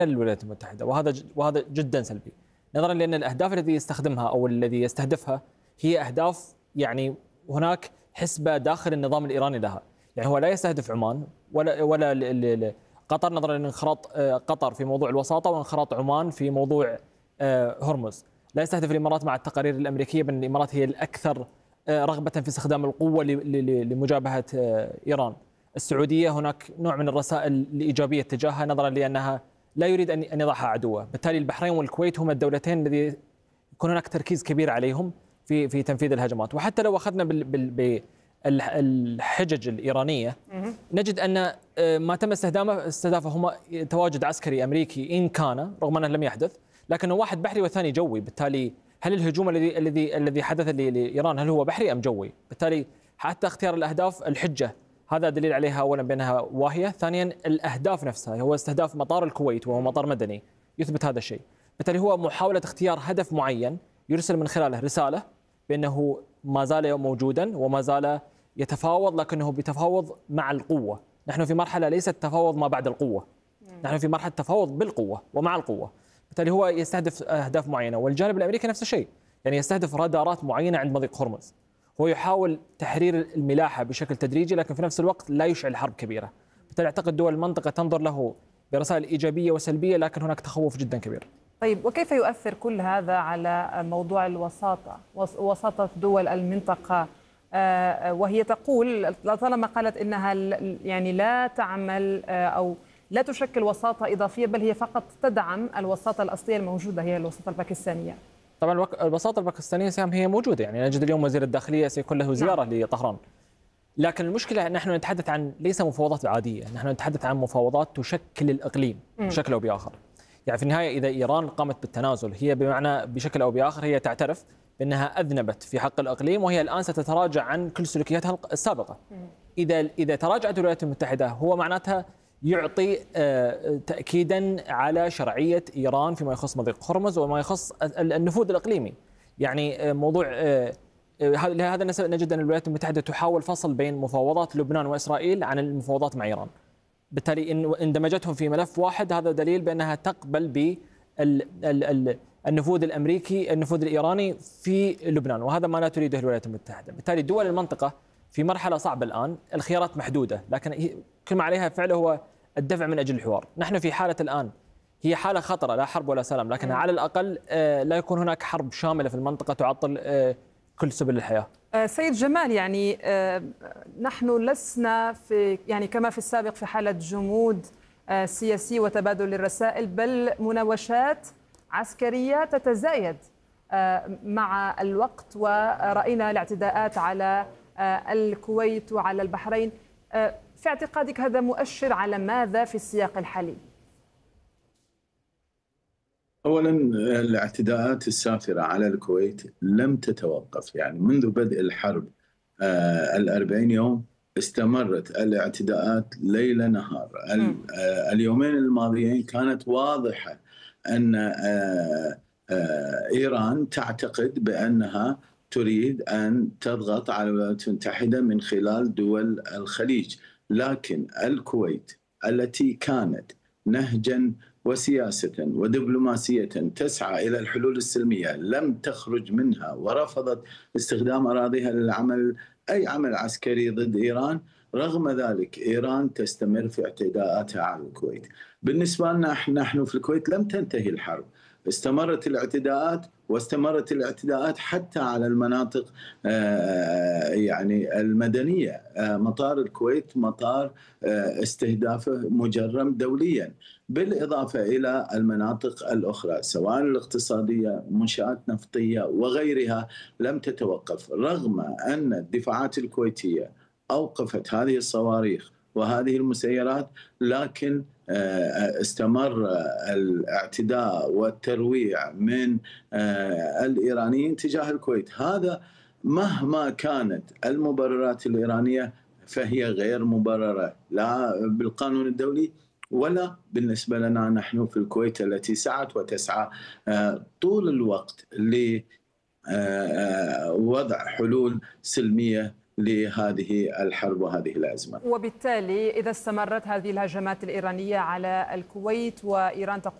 الولايات المتحدة، وهذا جدا سلبي، نظرا لأن الأهداف التي يستخدمها أو الذي يستهدفها هي أهداف، يعني هناك حسبة داخل النظام الإيراني لها. يعني هو لا يستهدف عمان ولا قطر، نظرا لانخراط قطر في موضوع الوساطة وانخراط عمان في موضوع هرمز. لا يستهدف الإمارات مع التقارير الأمريكية بأن الإمارات هي الأكثر رغبة في استخدام القوة لمجابهة إيران. السعودية هناك نوع من الرسائل الإيجابية تجاهها، نظرا لأنها لا يريد أن يضعها عدوه. بالتالي البحرين والكويت هما الدولتين الذي يكون هناك تركيز كبير عليهم في تنفيذ الهجمات. وحتى لو أخذنا بالحجج الإيرانية، نجد أن ما تم استهدافه هما تواجد عسكري أمريكي إن كان، رغم أنه لم يحدث، لكنه واحد بحري والثاني جوي. بالتالي هل الهجوم الذي حدث لإيران هل هو بحري أم جوي؟ بالتالي حتى اختيار الأهداف الحجة هذا دليل عليها، أولا بأنها واهية، ثانيا الأهداف نفسها، هو استهداف مطار الكويت وهو مطار مدني يثبت هذا الشيء. بالتالي هو محاولة اختيار هدف معين يرسل من خلاله رسالة بأنه ما زال موجودا وما زال يتفاوض، لكنه بيتفاوض مع القوة. نحن في مرحلة ليست تفاوض ما بعد القوة، نحن في مرحلة تفاوض بالقوة ومع القوة. بالتالي هو يستهدف أهداف معينة، والجانب الأمريكي نفس الشيء، يعني يستهدف رادارات معينة عند مضيق هرمز. هو يحاول تحرير الملاحة بشكل تدريجي، لكن في نفس الوقت لا يشعل حرب كبيرة. بالتالي أعتقد دول المنطقة تنظر له برسائل إيجابية وسلبية، لكن هناك تخوف جدا كبير. طيب، وكيف يؤثر كل هذا على موضوع الوساطة، وساطة دول المنطقة؟ وهي تقول، طالما قالت إنها يعني لا تعمل أو لا تشكل وساطة إضافية، بل هي فقط تدعم الوساطة الأصلية الموجودة، هي الوساطة الباكستانية. طبعا الوساطة الباكستانية سام هي موجودة، يعني نجد اليوم وزير الداخلية سيكون له زيارة لطهران. لكن المشكلة نحن نتحدث عن ليس مفاوضات عادية، نحن نتحدث عن مفاوضات تشكل الإقليم بشكل أو بآخر. يعني في النهاية إذا إيران قامت بالتنازل، هي بمعنى بشكل أو بآخر هي تعترف بأنها أذنبت في حق الإقليم، وهي الآن ستتراجع عن كل سلوكياتها السابقة. إذا تراجعت الولايات المتحدة، هو معناتها يعطي تأكيدا على شرعية إيران فيما يخص مضيق هرمز وما يخص النفوذ الإقليمي. يعني موضوع لهذا نجد أن الولايات المتحدة تحاول فصل بين مفاوضات لبنان وإسرائيل عن المفاوضات مع إيران. بالتالي إن اندمجتهم في ملف واحد، هذا دليل بأنها تقبل بالنفوذ الأمريكي، النفوذ الإيراني في لبنان، وهذا ما لا تريده الولايات المتحدة. بالتالي دول المنطقة في مرحلة صعبة الآن، الخيارات محدودة، لكن كل ما عليها فعله هو الدفع من أجل الحوار. نحن في حالة الآن هي حالة خطرة، لا حرب ولا سلام، لكن على الأقل لا يكون هناك حرب شاملة في المنطقة تعطل كل سبل الحياة. سيد جمال، يعني نحن لسنا في يعني كما في السابق في حالة جمود سياسي وتبادل الرسائل، بل مناوشات عسكرية تتزايد مع الوقت، ورأينا الاعتداءات على الكويت وعلى البحرين. في اعتقادك هذا مؤشر على ماذا في السياق الحالي؟ أولا، الاعتداءات السافرة على الكويت لم تتوقف، يعني منذ بدء الحرب 40 يوم استمرت الاعتداءات ليل نهار. اليومين الماضيين كانت واضحة أن إيران تعتقد بأنها تريد أن تضغط على الولايات المتحدة من خلال دول الخليج، لكن الكويت التي كانت نهجاً وسياسة ودبلوماسية تسعى إلى الحلول السلمية لم تخرج منها، ورفضت استخدام أراضيها للعمل أي عمل عسكري ضد إيران. رغم ذلك إيران تستمر في اعتداءاتها على الكويت. بالنسبة لنا نحن في الكويت لم تنتهي الحرب، استمرت الاعتداءات، واستمرت الاعتداءات حتى على المناطق يعني المدنية. مطار الكويت مطار استهدافه مجرم دوليا، بالإضافة إلى المناطق الأخرى سواء الاقتصادية، منشآت نفطية وغيرها لم تتوقف. رغم أن الدفاعات الكويتية أوقفت هذه الصواريخ وهذه المسيرات، لكن استمر الاعتداء والترويع من الإيرانيين تجاه الكويت. هذا مهما كانت المبررات الإيرانية فهي غير مبررة، لا بالقانون الدولي ولا بالنسبة لنا نحن في الكويت التي سعت وتسعى طول الوقت لوضع حلول سلمية لهذه الحرب وهذه الأزمة. وبالتالي إذا استمرت هذه الهجمات الإيرانية على الكويت وإيران تقول